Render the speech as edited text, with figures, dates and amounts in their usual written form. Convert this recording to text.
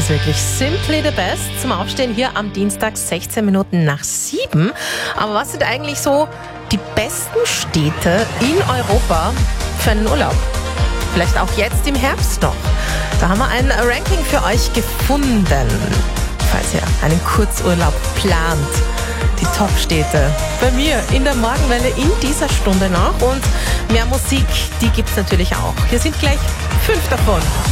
ist wirklich simply the best zum Aufstehen hier am Dienstag 16 Minuten nach 7. Aber was sind eigentlich so die besten Städte in Europa für einen Urlaub? Vielleicht auch jetzt im Herbst noch. Da haben wir ein Ranking für euch gefunden, falls ihr einen Kurzurlaub plant. Die Top-Städte bei mir in der Morgenwelle in dieser Stunde noch. Und mehr Musik, die gibt's natürlich auch. Hier sind gleich 5 davon.